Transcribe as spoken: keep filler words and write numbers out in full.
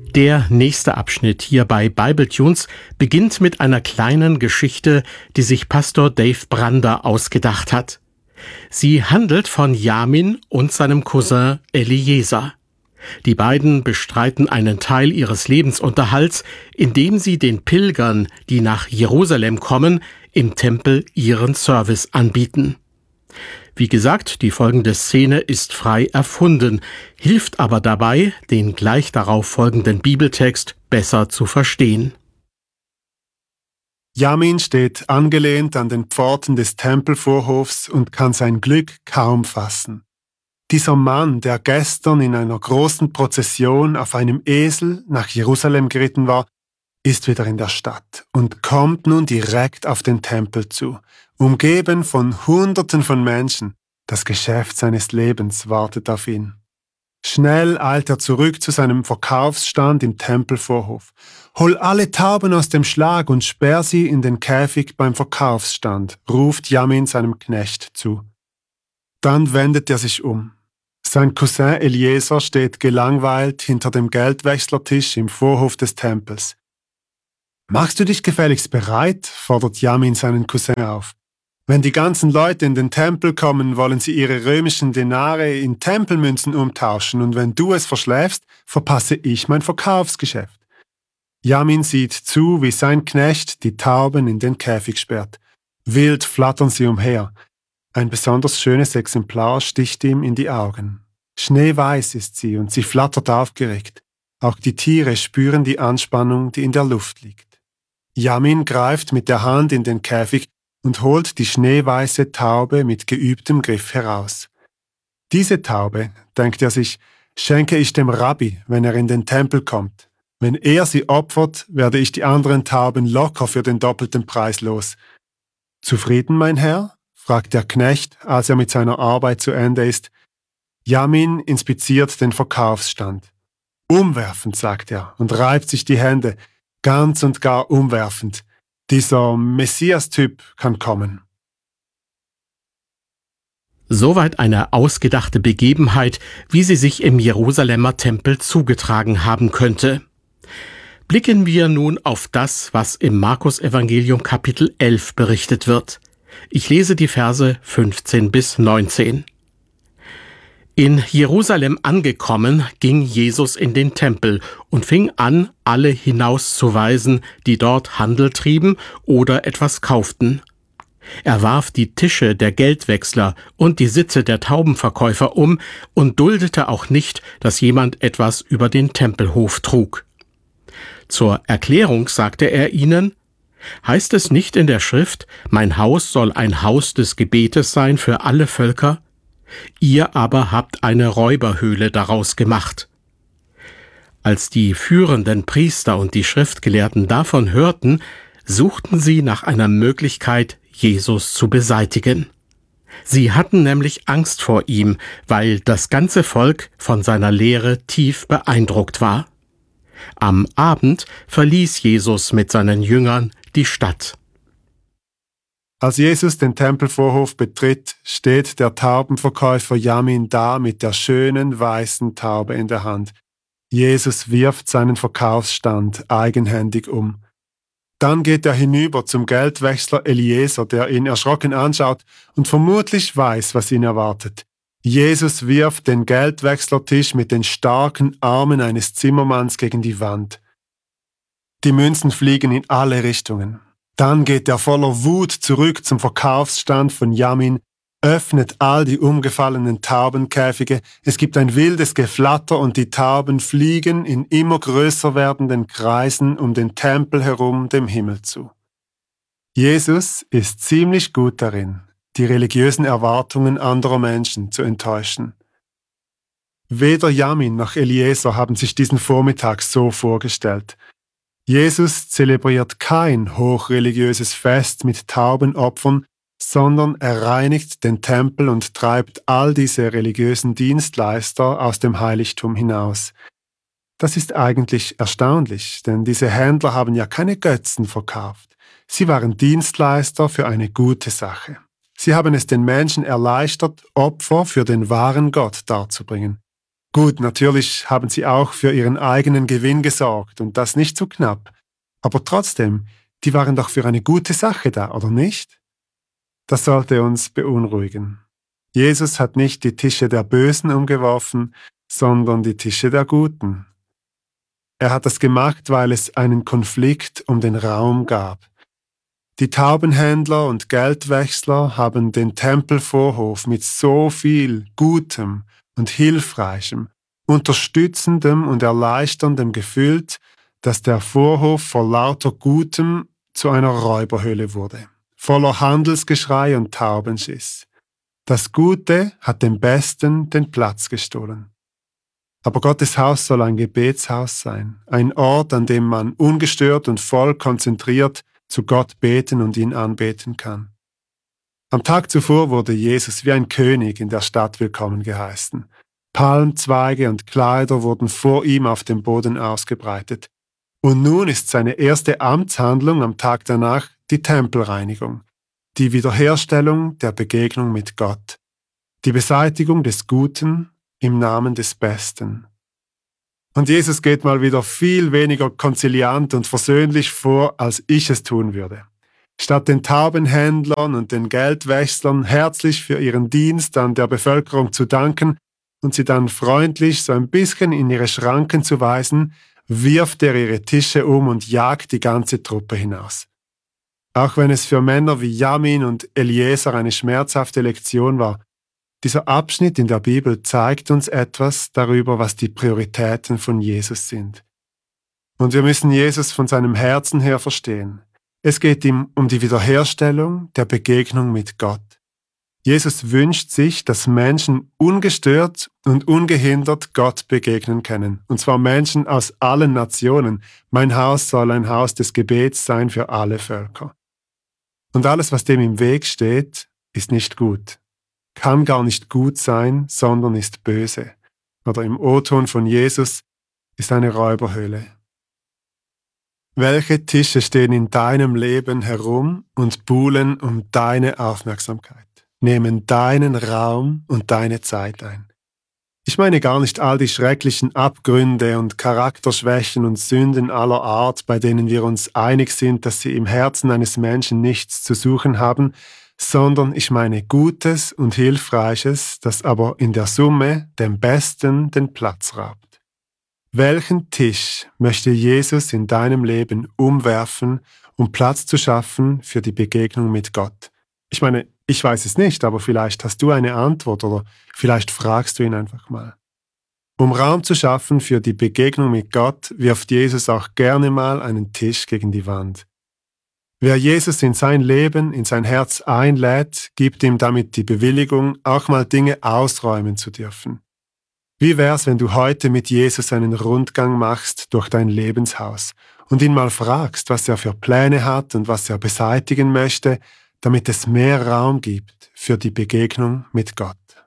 Der nächste Abschnitt hier bei Bibletunes beginnt mit einer kleinen Geschichte, die sich Pastor Dave Brander ausgedacht hat. Sie handelt von Jamin und seinem Cousin Eliezer. Die beiden bestreiten einen Teil ihres Lebensunterhalts, indem sie den Pilgern, die nach Jerusalem kommen, im Tempel ihren Service anbieten. Wie gesagt, die folgende Szene ist frei erfunden, hilft aber dabei, den gleich darauf folgenden Bibeltext besser zu verstehen. Jamin steht angelehnt an den Pforten des Tempelvorhofs und kann sein Glück kaum fassen. Dieser Mann, der gestern in einer großen Prozession auf einem Esel nach Jerusalem geritten war, ist wieder in der Stadt und kommt nun direkt auf den Tempel zu. Umgeben von Hunderten von Menschen, das Geschäft seines Lebens wartet auf ihn. Schnell eilt er zurück zu seinem Verkaufsstand im Tempelvorhof. Hol alle Tauben aus dem Schlag und sperr sie in den Käfig beim Verkaufsstand, ruft Jamin seinem Knecht zu. Dann wendet er sich um. Sein Cousin Eliezer steht gelangweilt hinter dem Geldwechslertisch im Vorhof des Tempels. »Machst du dich gefälligst bereit?« fordert Jamin seinen Cousin auf. »Wenn die ganzen Leute in den Tempel kommen, wollen sie ihre römischen Denare in Tempelmünzen umtauschen und wenn du es verschläfst, verpasse ich mein Verkaufsgeschäft.« Jamin sieht zu, wie sein Knecht die Tauben in den Käfig sperrt. Wild flattern sie umher. Ein besonders schönes Exemplar sticht ihm in die Augen. Schneeweiß ist sie und sie flattert aufgeregt. Auch die Tiere spüren die Anspannung, die in der Luft liegt. Jamin greift mit der Hand in den Käfig und holt die schneeweiße Taube mit geübtem Griff heraus. Diese Taube, denkt er sich, schenke ich dem Rabbi, wenn er in den Tempel kommt. Wenn er sie opfert, werde ich die anderen Tauben locker für den doppelten Preis los. »Zufrieden, mein Herr?« fragt der Knecht, als er mit seiner Arbeit zu Ende ist. Jamin inspiziert den Verkaufsstand. »Umwerfend«, sagt er und reibt sich die Hände. Ganz und gar umwerfend. Dieser Messias-Typ kann kommen. Soweit eine ausgedachte Begebenheit, wie sie sich im Jerusalemer Tempel zugetragen haben könnte. Blicken wir nun auf das, was im Markus-Evangelium Kapitel elf berichtet wird. Ich lese die Verse fünfzehn bis neunzehn. In Jerusalem angekommen, ging Jesus in den Tempel und fing an, alle hinauszuweisen, die dort Handel trieben oder etwas kauften. Er warf die Tische der Geldwechsler und die Sitze der Taubenverkäufer um und duldete auch nicht, dass jemand etwas über den Tempelhof trug. Zur Erklärung sagte er ihnen: Heißt es nicht in der Schrift, mein Haus soll ein Haus des Gebetes sein für alle Völker? Ihr aber habt eine Räuberhöhle daraus gemacht. Als die führenden Priester und die Schriftgelehrten davon hörten, suchten sie nach einer Möglichkeit, Jesus zu beseitigen. Sie hatten nämlich Angst vor ihm, weil das ganze Volk von seiner Lehre tief beeindruckt war. Am Abend verließ Jesus mit seinen Jüngern die Stadt. Als Jesus den Tempelvorhof betritt, steht der Taubenverkäufer Jamin da mit der schönen weißen Taube in der Hand. Jesus wirft seinen Verkaufsstand eigenhändig um. Dann geht er hinüber zum Geldwechsler Eliezer, der ihn erschrocken anschaut und vermutlich weiß, was ihn erwartet. Jesus wirft den Geldwechslertisch mit den starken Armen eines Zimmermanns gegen die Wand. Die Münzen fliegen in alle Richtungen. Dann geht er voller Wut zurück zum Verkaufsstand von Jamin, öffnet all die umgefallenen Taubenkäfige, es gibt ein wildes Geflatter und die Tauben fliegen in immer größer werdenden Kreisen um den Tempel herum dem Himmel zu. Jesus ist ziemlich gut darin, die religiösen Erwartungen anderer Menschen zu enttäuschen. Weder Jamin noch Eliezer haben sich diesen Vormittag so vorgestellt. Jesus zelebriert kein hochreligiöses Fest mit Taubenopfern, sondern er reinigt den Tempel und treibt all diese religiösen Dienstleister aus dem Heiligtum hinaus. Das ist eigentlich erstaunlich, denn diese Händler haben ja keine Götzen verkauft. Sie waren Dienstleister für eine gute Sache. Sie haben es den Menschen erleichtert, Opfer für den wahren Gott darzubringen. Gut, natürlich haben sie auch für ihren eigenen Gewinn gesorgt und das nicht zu knapp. Aber trotzdem, die waren doch für eine gute Sache da, oder nicht? Das sollte uns beunruhigen. Jesus hat nicht die Tische der Bösen umgeworfen, sondern die Tische der Guten. Er hat das gemacht, weil es einen Konflikt um den Raum gab. Die Taubenhändler und Geldwechsler haben den Tempelvorhof mit so viel Gutem und Hilfreichem, Unterstützendem und Erleichterndem gefüllt, dass der Vorhof vor lauter Gutem zu einer Räuberhöhle wurde, voller Handelsgeschrei und Taubenschiss. Das Gute hat dem Besten den Platz gestohlen. Aber Gottes Haus soll ein Gebetshaus sein, ein Ort, an dem man ungestört und voll konzentriert zu Gott beten und ihn anbeten kann. Am Tag zuvor wurde Jesus wie ein König in der Stadt willkommen geheißen. Palmzweige und Kleider wurden vor ihm auf dem Boden ausgebreitet. Und nun ist seine erste Amtshandlung am Tag danach die Tempelreinigung, die Wiederherstellung der Begegnung mit Gott, die Beseitigung des Guten im Namen des Besten. Und Jesus geht mal wieder viel weniger konziliant und versöhnlich vor, als ich es tun würde. Statt den Taubenhändlern und den Geldwechslern herzlich für ihren Dienst an der Bevölkerung zu danken und sie dann freundlich so ein bisschen in ihre Schranken zu weisen, wirft er ihre Tische um und jagt die ganze Truppe hinaus. Auch wenn es für Männer wie Jamin und Eliezer eine schmerzhafte Lektion war, dieser Abschnitt in der Bibel zeigt uns etwas darüber, was die Prioritäten von Jesus sind. Und wir müssen Jesus von seinem Herzen her verstehen. Es geht ihm um die Wiederherstellung der Begegnung mit Gott. Jesus wünscht sich, dass Menschen ungestört und ungehindert Gott begegnen können. Und zwar Menschen aus allen Nationen. Mein Haus soll ein Haus des Gebets sein für alle Völker. Und alles, was dem im Weg steht, ist nicht gut. Kann gar nicht gut sein, sondern ist böse. Oder im O-Ton von Jesus ist eine Räuberhöhle. Welche Tische stehen in deinem Leben herum und buhlen um deine Aufmerksamkeit, nehmen deinen Raum und deine Zeit ein? Ich meine gar nicht all die schrecklichen Abgründe und Charakterschwächen und Sünden aller Art, bei denen wir uns einig sind, dass sie im Herzen eines Menschen nichts zu suchen haben, sondern ich meine Gutes und Hilfreiches, das aber in der Summe dem Besten den Platz raubt. Welchen Tisch möchte Jesus in deinem Leben umwerfen, um Platz zu schaffen für die Begegnung mit Gott? Ich meine, ich weiß es nicht, aber vielleicht hast du eine Antwort oder vielleicht fragst du ihn einfach mal. Um Raum zu schaffen für die Begegnung mit Gott, wirft Jesus auch gerne mal einen Tisch gegen die Wand. Wer Jesus in sein Leben, in sein Herz einlädt, gibt ihm damit die Bewilligung, auch mal Dinge ausräumen zu dürfen. Wie wär's, wenn du heute mit Jesus einen Rundgang machst durch dein Lebenshaus und ihn mal fragst, was er für Pläne hat und was er beseitigen möchte, damit es mehr Raum gibt für die Begegnung mit Gott.